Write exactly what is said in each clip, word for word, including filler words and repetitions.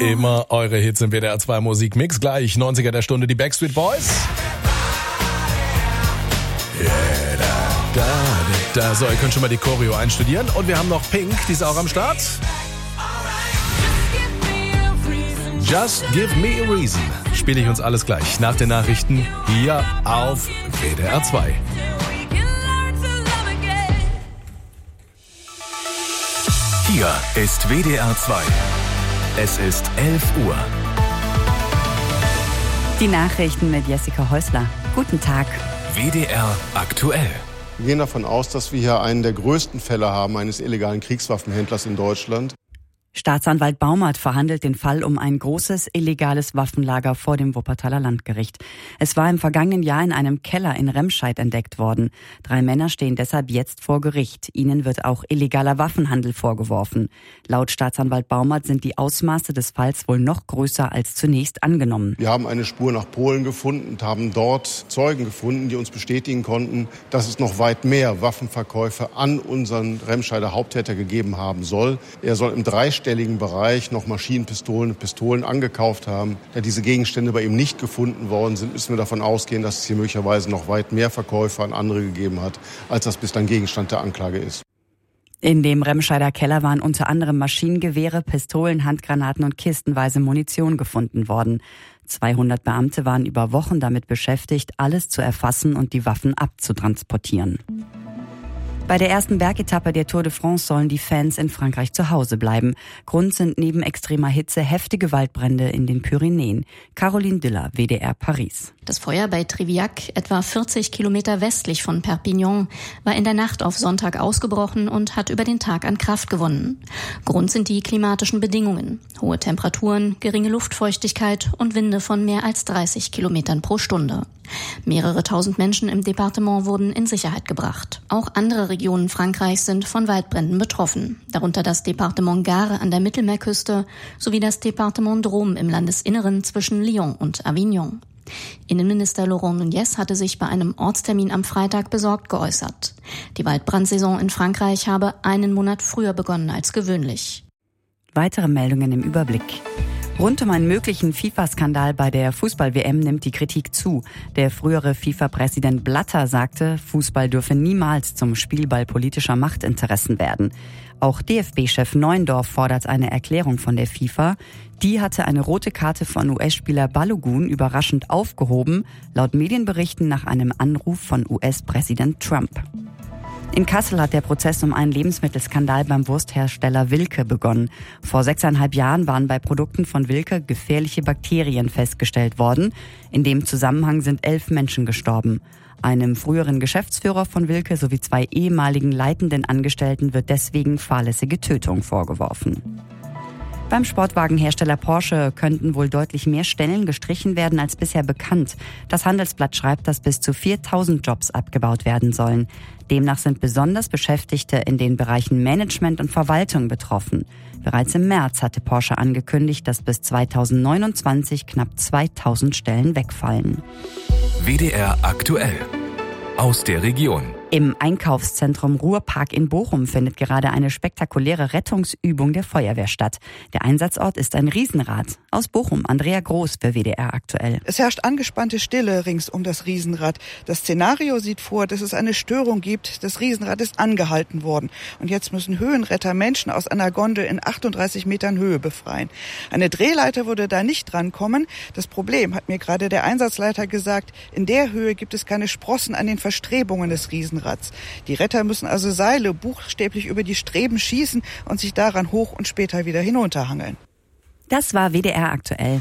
Immer eure Hits im W D R zwei Musikmix. Gleich neunziger der Stunde die Backstreet Boys. Yeah, da, da, da, da. So, ihr könnt schon mal die Choreo einstudieren. Und wir haben noch Pink, die ist auch am Start. Just Give Me a Reason. Spiele ich uns alles gleich nach den Nachrichten hier auf W D R zwei. Hier ist W D R zwei. Es ist elf Uhr. Die Nachrichten mit Jessica Häusler. Guten Tag. W D R aktuell. Wir gehen davon aus, dass wir hier einen der größten Fälle haben eines illegalen Kriegswaffenhändlers in Deutschland. Staatsanwalt Baumert verhandelt den Fall um ein großes illegales Waffenlager vor dem Wuppertaler Landgericht. Es war im vergangenen Jahr in einem Keller in Remscheid entdeckt worden. Drei Männer stehen deshalb jetzt vor Gericht. Ihnen wird auch illegaler Waffenhandel vorgeworfen. Laut Staatsanwalt Baumert sind die Ausmaße des Falls wohl noch größer als zunächst angenommen. Wir haben eine Spur nach Polen gefunden und haben dort Zeugen gefunden, die uns bestätigen konnten, dass es noch weit mehr Waffenverkäufe an unseren Remscheider Haupttäter gegeben haben soll. Er soll im dreistelligen Bereich noch Maschinenpistolen und Pistolen angekauft haben. Da diese Gegenstände bei ihm nicht gefunden worden sind, müssen wir davon ausgehen, dass es hier möglicherweise noch weit mehr Verkäufe an andere gegeben hat, als das bislang Gegenstand der Anklage ist. In dem Remscheider Keller waren unter anderem Maschinengewehre, Pistolen, Handgranaten und kistenweise Munition gefunden worden. zweihundert Beamte waren über Wochen damit beschäftigt, alles zu erfassen und die Waffen abzutransportieren. Bei der ersten Bergetappe der Tour de France sollen die Fans in Frankreich zu Hause bleiben. Grund sind neben extremer Hitze heftige Waldbrände in den Pyrenäen. Caroline Diller, W D R Paris. Das Feuer bei Triviac, etwa vierzig Kilometer westlich von Perpignan, war in der Nacht auf Sonntag ausgebrochen und hat über den Tag an Kraft gewonnen. Grund sind die klimatischen Bedingungen. Hohe Temperaturen, geringe Luftfeuchtigkeit und Winde von mehr als dreißig Kilometern pro Stunde. Mehrere tausend Menschen im Departement wurden in Sicherheit gebracht. Auch andere Regionen Frankreichs sind von Waldbränden betroffen, darunter das Departement Gard an der Mittelmeerküste sowie das Departement Drôme im Landesinneren zwischen Lyon und Avignon. Innenminister Laurent Nunez hatte sich bei einem Ortstermin am Freitag besorgt geäußert. Die Waldbrandsaison in Frankreich habe einen Monat früher begonnen als gewöhnlich. Weitere Meldungen im Überblick. Rund um einen möglichen FIFA-Skandal bei der Fußball-W M nimmt die Kritik zu. Der frühere FIFA-Präsident Blatter sagte, Fußball dürfe niemals zum Spielball politischer Machtinteressen werden. Auch D F B-Chef Neuendorf fordert eine Erklärung von der FIFA. Die hatte eine rote Karte von U S-Spieler Balogun überraschend aufgehoben, laut Medienberichten nach einem Anruf von U S-Präsident Trump. In Kassel hat der Prozess um einen Lebensmittelskandal beim Wursthersteller Wilke begonnen. Vor sechseinhalb Jahren waren bei Produkten von Wilke gefährliche Bakterien festgestellt worden. In dem Zusammenhang sind elf Menschen gestorben. Einem früheren Geschäftsführer von Wilke sowie zwei ehemaligen leitenden Angestellten wird deswegen fahrlässige Tötung vorgeworfen. Beim Sportwagenhersteller Porsche könnten wohl deutlich mehr Stellen gestrichen werden als bisher bekannt. Das Handelsblatt schreibt, dass bis zu viertausend Jobs abgebaut werden sollen. Demnach sind besonders Beschäftigte in den Bereichen Management und Verwaltung betroffen. Bereits im März hatte Porsche angekündigt, dass bis zweitausendneunundzwanzig knapp zweitausend Stellen wegfallen. W D R aktuell. Aus der Region. Im Einkaufszentrum Ruhrpark in Bochum findet gerade eine spektakuläre Rettungsübung der Feuerwehr statt. Der Einsatzort ist ein Riesenrad. Aus Bochum, Andrea Groß für W D R aktuell. Es herrscht angespannte Stille rings um das Riesenrad. Das Szenario sieht vor, dass es eine Störung gibt. Das Riesenrad ist angehalten worden. Und jetzt müssen Höhenretter Menschen aus einer Gondel in achtunddreißig Metern Höhe befreien. Eine Drehleiter würde da nicht drankommen. Das Problem, hat mir gerade der Einsatzleiter gesagt, in der Höhe gibt es keine Sprossen an den Verstrebungen des Riesenrads. Die Retter müssen also Seile buchstäblich über die Streben schießen und sich daran hoch und später wieder hinunterhangeln. Das war W D R aktuell.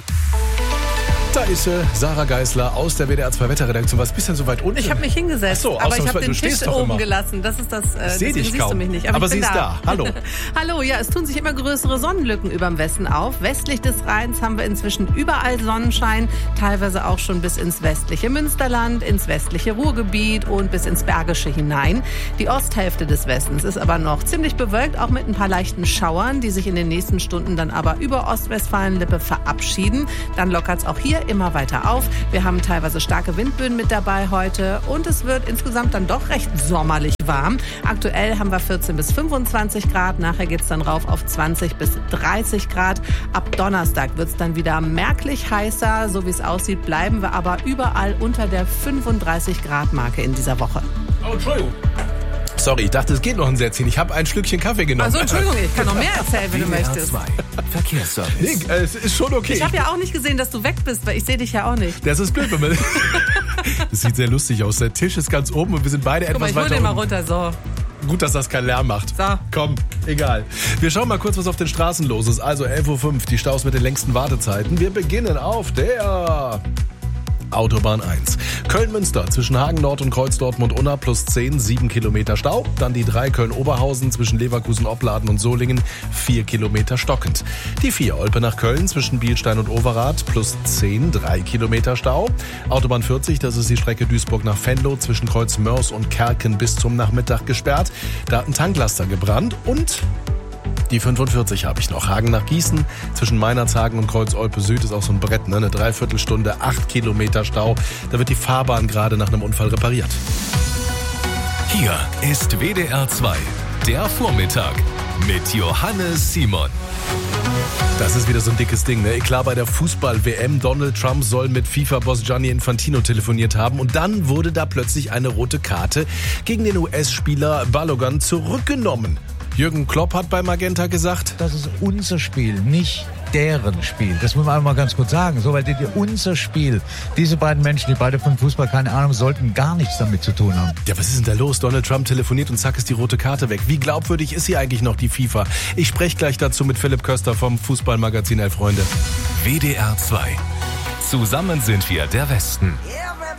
Da ist sie, Sarah Geisler aus der W D R zwei Wetterredaktion. Was bist denn so weit unten? Ich habe mich hingesetzt, Ach so, aber ich habe den du Tisch oben immer gelassen. Das ist das, äh, ich seh dich siehst kaum. du mich nicht. Aber, aber ich sie bin ist da. da. Hallo. Hallo, ja, es tun sich immer größere Sonnenlücken über dem Westen auf. Westlich des Rheins haben wir inzwischen überall Sonnenschein, teilweise auch schon bis ins westliche Münsterland, ins westliche Ruhrgebiet und bis ins Bergische hinein. Die Osthälfte des Westens ist aber noch ziemlich bewölkt, auch mit ein paar leichten Schauern, die sich in den nächsten Stunden dann aber über Ostwestfalen-Lippe verabschieden. Dann lockert es auch hier hier immer weiter auf. Wir haben teilweise starke Windböen mit dabei heute und es wird insgesamt dann doch recht sommerlich warm. Aktuell haben wir vierzehn bis fünfundzwanzig Grad, nachher geht es dann rauf auf zwanzig bis dreißig Grad. Ab Donnerstag wird es dann wieder merklich heißer. So wie es aussieht, bleiben wir aber überall unter der fünfunddreißig Grad Marke in dieser Woche. Oh, Entschuldigung. Sorry, ich dachte, es geht noch ein Sätzchen. Ich habe ein Schlückchen Kaffee genommen. Also Entschuldigung, ich kann noch mehr erzählen, wenn du W D R möchtest. zwei. Verkehrsservice. Nee, es ist schon okay. Ich habe ja auch nicht gesehen, dass du weg bist, weil ich sehe dich ja auch nicht. Das ist blöd, wenn man... Das sieht sehr lustig aus. Der Tisch ist ganz oben und wir sind beide Guck mal, etwas ich hol weiter den mal unten. runter, so. Gut, dass das keinen Lärm macht. So. Komm, egal. Wir schauen mal kurz, was auf den Straßen los ist. Also elf Uhr fünf, die Staus mit den längsten Wartezeiten. Wir beginnen auf der... Autobahn eins. Köln-Münster zwischen Hagen-Nord und Kreuz-Dortmund-Unna plus zehn, sieben Kilometer Stau. Dann die drei Köln-Oberhausen zwischen Leverkusen-Opladen und Solingen, vier Kilometer stockend. Die vier Olpe nach Köln zwischen Bielstein und Overath plus zehn, drei Kilometer Stau. Autobahn vierzig, das ist die Strecke Duisburg nach Venlo zwischen Kreuz-Mörs und Kerken bis zum Nachmittag gesperrt. Da hat ein Tanklaster gebrannt und... Die fünfundvierzig habe ich noch. Hagen nach Gießen zwischen Meinerzhagen und Kreuz-Olpe Süd ist auch so ein Brett, ne? Eine Dreiviertelstunde, acht Kilometer Stau. Da wird die Fahrbahn gerade nach einem Unfall repariert. Hier ist W D R zwei, der Vormittag mit Johannes Simon. Das ist wieder so ein dickes Ding, ne? Klar, bei der Fußball-W M, Donald Trump soll mit FIFA-Boss Gianni Infantino telefoniert haben und dann wurde da plötzlich eine rote Karte gegen den U S-Spieler Balogun zurückgenommen. Jürgen Klopp hat bei Magenta gesagt, das ist unser Spiel, nicht deren Spiel. Das muss man einmal ganz kurz sagen. So, weil die, die, unser Spiel, diese beiden Menschen, die beide von Fußball keine Ahnung, sollten gar nichts damit zu tun haben. Ja, was ist denn da los? Donald Trump telefoniert und zack ist die rote Karte weg. Wie glaubwürdig ist hier eigentlich noch die FIFA? Ich spreche gleich dazu mit Philipp Köster vom Fußballmagazin Elf Freunde. W D R zwei. Zusammen sind wir der Westen. Yeah.